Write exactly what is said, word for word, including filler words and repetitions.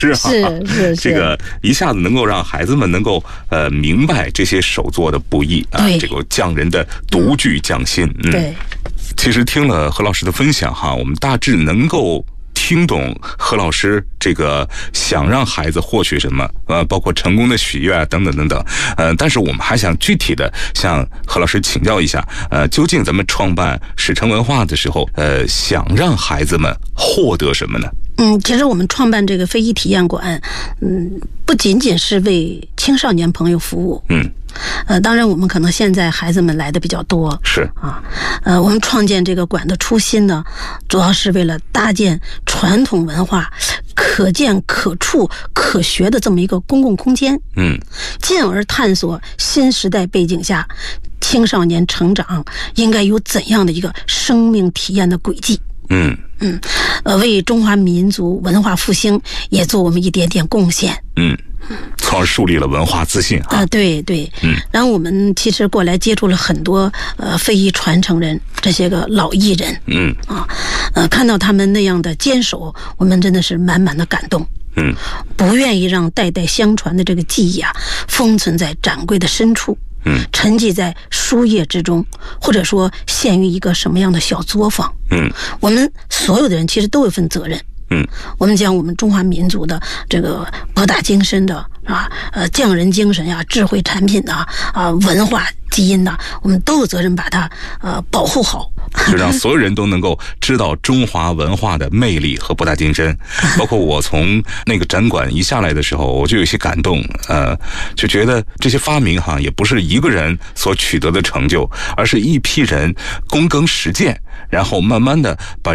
是哈， 是是是， 这个一下子能够让孩子们能够呃明白这些手作的不易啊，这个匠人的独具匠心。嗯， 对。 其实听了何老师的分享哈，我们大致能够听懂何老师这个想让孩子获取什么，呃，包括成功的喜悦啊，等等等等，呃，但是我们还想具体的向何老师请教一下，呃，究竟咱们创办史诚文化的时候，呃，想让孩子们获得什么呢？ 嗯，其实我们创办这个非遗体验馆，嗯，不仅仅是为青少年朋友服务， 嗯， 呃，当然我们可能现在孩子们来的比较多， 是啊，呃，我们创建这个馆的初心呢，主要是为了搭建传统文化可见、可触、可学的这么一个公共空间， 嗯， 进而探索新时代背景下青少年成长应该有怎样的一个生命体验的轨迹。 嗯嗯，呃，为中华民族文化复兴也做我们一点点贡献。 嗯，从而树立了文化自信啊。 啊、呃，对对。 嗯， 然后我们其实过来接触了很多呃非遗传承人，这些个老艺人。 嗯啊，呃，看到他们那样的坚守，我们真的是满满的感动。 嗯， 不愿意让代代相传的这个技艺啊封存在展柜的深处。 嗯， 沉寂在书页之中，或者说陷于一个什么样的小作坊。 嗯， 我们所有的人其实都有份责任。 嗯， 我们将我们中华民族的这个博大精深的啊，呃，匠人精神呀、智慧产品呐、啊、文化基因呐、我们都有责任把它呃保护好， 就让所有人都能够知道中华文化的魅力和博大精深。包括我从那个展馆一下来的时候，我就有些感动，呃，就觉得这些发明哈也不是一个人所取得的成就，而是一批人躬耕实践，然后慢慢的把